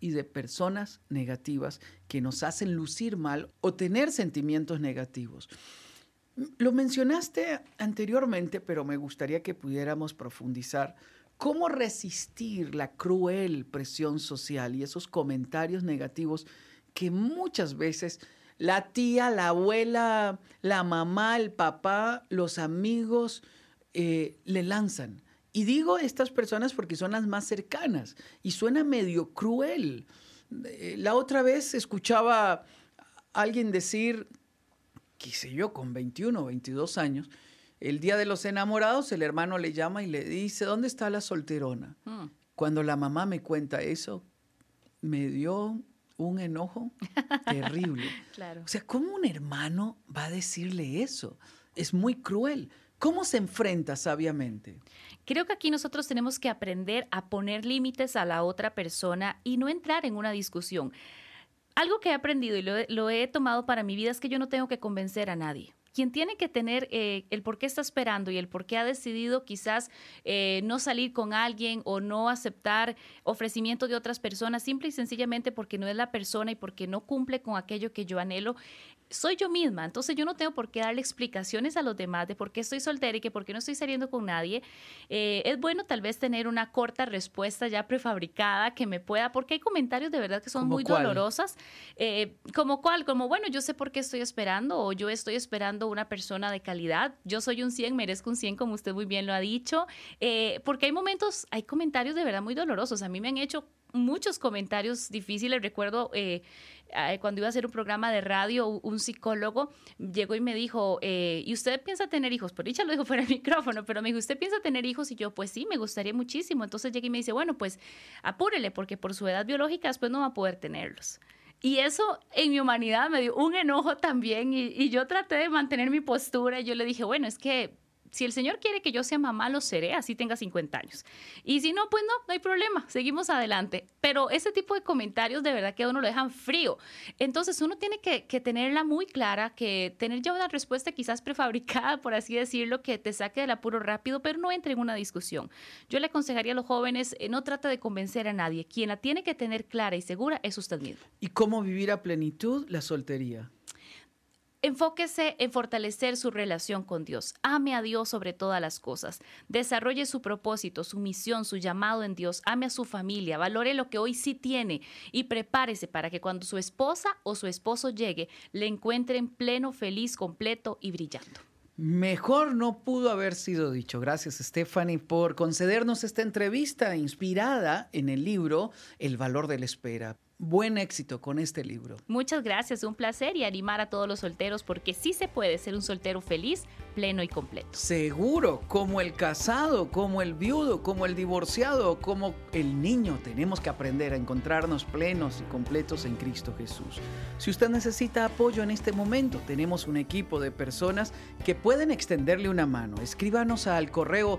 y de personas negativas que nos hacen lucir mal o tener sentimientos negativos. Lo mencionaste anteriormente, pero me gustaría que pudiéramos profundizar. ¿Cómo resistir la cruel presión social y esos comentarios negativos que muchas veces la tía, la abuela, la mamá, el papá, los amigos le lanzan? Y digo estas personas porque son las más cercanas y suena medio cruel. La otra vez escuchaba a alguien decir, qué sé yo, con 21 o 22 años, el día de los enamorados, el hermano le llama y le dice, ¿dónde está la solterona? Cuando la mamá me cuenta eso, me dio un enojo terrible. Claro. O sea, ¿cómo un hermano va a decirle eso? Es muy cruel. ¿Cómo se enfrenta sabiamente? Creo que aquí nosotros tenemos que aprender a poner límites a la otra persona y no entrar en una discusión. Algo que he aprendido y lo he tomado para mi vida es que yo no tengo que convencer a nadie. Quien tiene que tener el por qué está esperando y el por qué ha decidido quizás no salir con alguien o no aceptar ofrecimientos de otras personas, simple y sencillamente porque no es la persona y porque no cumple con aquello que yo anhelo, soy yo misma. Entonces yo no tengo por qué darle explicaciones a los demás de por qué estoy soltera y que por qué no estoy saliendo con nadie. Es bueno tal vez tener una corta respuesta ya prefabricada que me pueda, porque hay comentarios de verdad que son muy dolorosas. ¿Como cuál? Como, bueno, yo sé por qué estoy esperando o yo estoy esperando una persona de calidad. Yo soy un 100, merezco un 100, como usted muy bien lo ha dicho. Porque hay comentarios de verdad muy dolorosos. A mí me han hecho muchos comentarios difíciles. Recuerdo cuando iba a hacer un programa de radio, un psicólogo llegó y me dijo, ¿y usted piensa tener hijos? Por dicha lo dijo fuera del micrófono, pero me dijo, ¿usted piensa tener hijos? Y yo, pues sí, me gustaría muchísimo. Entonces llegué y me dice, bueno, pues apúrele, porque por su edad biológica después no va a poder tenerlos. Y eso en mi humanidad me dio un enojo también y yo traté de mantener mi postura y yo le dije, bueno, es que si el Señor quiere que yo sea mamá, lo seré, así tenga 50 años. Y si no, pues no hay problema, seguimos adelante. Pero ese tipo de comentarios de verdad que a uno lo dejan frío. Entonces uno tiene que tenerla muy clara, que tener ya una respuesta quizás prefabricada, por así decirlo, que te saque del apuro rápido, pero no entre en una discusión. Yo le aconsejaría a los jóvenes, no trate de convencer a nadie. Quien la tiene que tener clara y segura es usted mismo. ¿Y cómo vivir a plenitud la soltería? Enfóquese en fortalecer su relación con Dios. Ame a Dios sobre todas las cosas. Desarrolle su propósito, su misión, su llamado en Dios. Ame a su familia. Valore lo que hoy sí tiene y prepárese para que cuando su esposa o su esposo llegue, le encuentren pleno, feliz, completo y brillando. Mejor no pudo haber sido dicho. Gracias, Stephanie, por concedernos esta entrevista inspirada en el libro El valor de la espera. Buen éxito con este libro. Muchas gracias, un placer y animar a todos los solteros porque sí se puede ser un soltero feliz, pleno y completo. Seguro, como el casado, como el viudo, como el divorciado, como el niño, tenemos que aprender a encontrarnos plenos y completos en Cristo Jesús. Si usted necesita apoyo en este momento, tenemos un equipo de personas que pueden extenderle una mano. Escríbanos al correo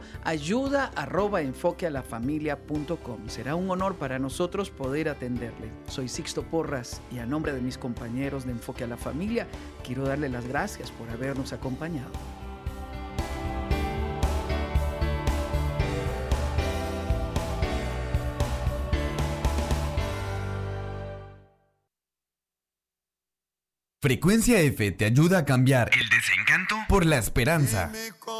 ayuda@enfoquealafamilia.com. Será un honor para nosotros poder atenderle. Soy Sixto Porras y a nombre de mis compañeros de Enfoque a la Familia, quiero darle las gracias por habernos acompañado. Frecuencia F te ayuda a cambiar el desencanto por la esperanza.